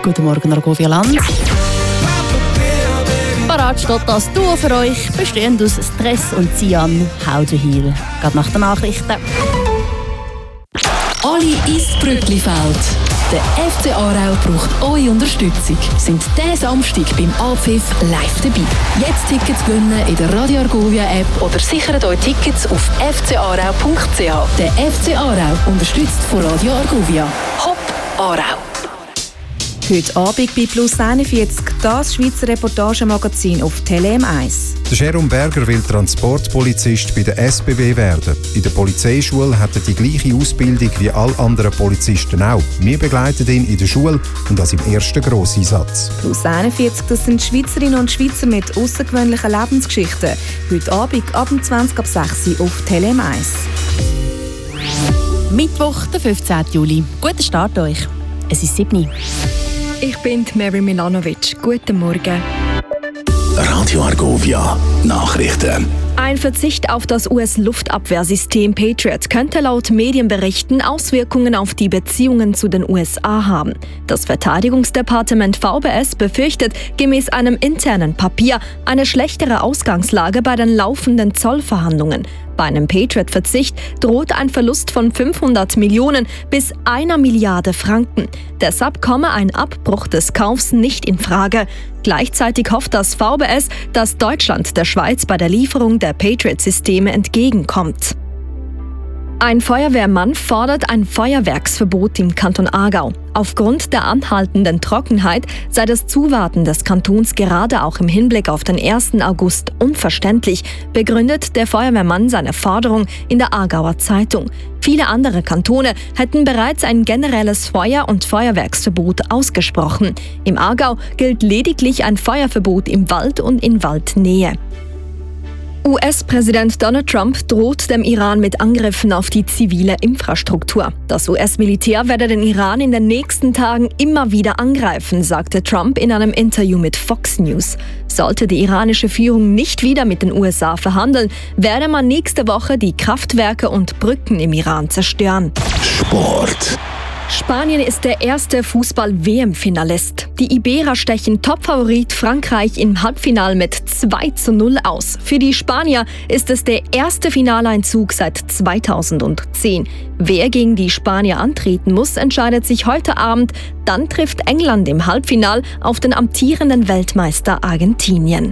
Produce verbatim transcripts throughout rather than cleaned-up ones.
Guten Morgen, Argovia Land. Parat steht das Duo für euch, bestehend aus Stress und Sian. How to Heal. Gerade nach den Nachrichten. Alle ins Brücklifeld. Der F C Aarau braucht eure Unterstützung. Sind diesen Samstag beim Anpfiff live dabei. Jetzt Tickets gewinnen in der Radio Argovia App oder sichert euch Tickets auf f c aarau punkt c h. Der F C Aarau, unterstützt von Radio Argovia. Hopp Aarau! Heute Abend bei Plus einundvierzig, das Schweizer Reportagemagazin auf Tele M eins. Der Jerome Berger will Transportpolizist bei der S B B werden. In der Polizeischule hat er die gleiche Ausbildung wie alle anderen Polizisten auch. Wir begleiten ihn in der Schule und das im ersten Grosseinsatz. Plus einundvierzig, das sind Schweizerinnen und Schweizer mit außergewöhnlichen Lebensgeschichten. Heute Abend ab zwanzig ab sechs auf Tele M eins. Mittwoch, der fünfzehnten Juli. Guten Start euch. Es ist sieben. Ich bin Mary Milanovic. Guten Morgen. Radio Argovia Nachrichten. Ein Verzicht auf das U S-Luftabwehrsystem Patriot könnte laut Medienberichten Auswirkungen auf die Beziehungen zu den U S A haben. Das Verteidigungsdepartement V B S befürchtet gemäß einem internen Papier eine schlechtere Ausgangslage bei den laufenden Zollverhandlungen. Bei einem Patriot-Verzicht droht ein Verlust von fünfhundert Millionen bis einer Milliarde Franken. Deshalb komme ein Abbruch des Kaufs nicht in Frage. Gleichzeitig hofft das V B S, dass Deutschland der Schweiz bei der Lieferung der Patriot-Systeme entgegenkommt. Ein Feuerwehrmann fordert ein Feuerwerksverbot im Kanton Aargau. Aufgrund der anhaltenden Trockenheit sei das Zuwarten des Kantons gerade auch im Hinblick auf den ersten August unverständlich, begründet der Feuerwehrmann seine Forderung in der Aargauer Zeitung. Viele andere Kantone hätten bereits ein generelles Feuer- und Feuerwerksverbot ausgesprochen. Im Aargau gilt lediglich ein Feuerverbot im Wald und in Waldnähe. U S-Präsident Donald Trump droht dem Iran mit Angriffen auf die zivile Infrastruktur. Das U S-Militär werde den Iran in den nächsten Tagen immer wieder angreifen, sagte Trump in einem Interview mit Fox News. Sollte die iranische Führung nicht wieder mit den U S A verhandeln, werde man nächste Woche die Kraftwerke und Brücken im Iran zerstören. Sport. Spanien ist der erste Fußball-W M-Finalist. Die Iberer stechen Topfavorit Frankreich im Halbfinale mit zwei zu null aus. Für die Spanier ist es der erste Finaleinzug seit zweitausendzehn. Wer gegen die Spanier antreten muss, entscheidet sich heute Abend. Dann trifft England im Halbfinale auf den amtierenden Weltmeister Argentinien.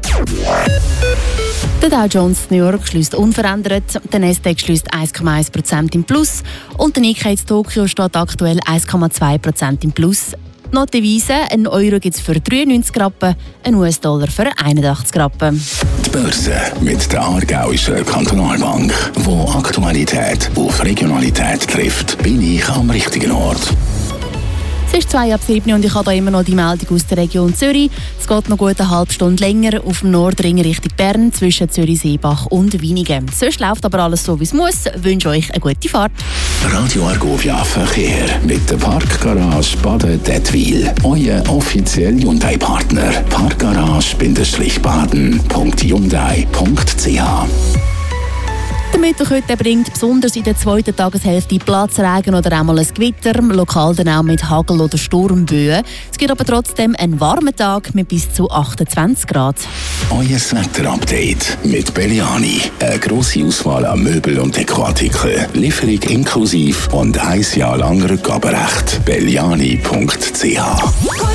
Der Dow Jones New York schließt unverändert, der Nasdaq schließt eins Komma eins Prozent im Plus und der Nikkei in Tokio steht aktuell eins Komma zwei Prozent im Plus. Noch die Devise, ein Euro gibt es für dreiundneunzig Rappen, ein U S-Dollar für einundachtzig Rappen. Die Börse mit der Aargauischen Kantonalbank, wo Aktualität auf Regionalität trifft, bin ich am richtigen Ort. Es ist zwei ab sieben und ich habe hier immer noch die Meldung aus der Region Zürich. Es geht noch gut eine halbe Stunde länger auf dem Nordring Richtung Bern zwischen Zürich-Seebach und Winigen. Sonst läuft aber alles so, wie es muss. Ich wünsche euch eine gute Fahrt. Radio Argovia Verkehr mit der Parkgarage Baden-Dettwil. Euer offizieller Hyundai-Partner. Parkgarage-baden punkt hyundai punkt c h. Der Mittwoch heute bringt besonders in der zweiten Tageshälfte Platzregen oder auch mal ein Gewitter, lokal dann auch mit Hagel- oder Sturmböen. Es gibt aber trotzdem einen warmen Tag mit bis zu achtundzwanzig Grad. Euer Wetter-Update mit Belliani. Eine grosse Auswahl an Möbel- und Dekoartikeln. Lieferung inklusive und ein Jahr lang Rückgaberecht. belliani punkt c h.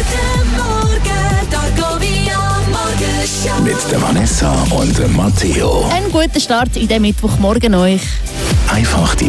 Mit der Vanessa und dem Matteo. Einen guten Start in den Mittwochmorgen euch. Einfach die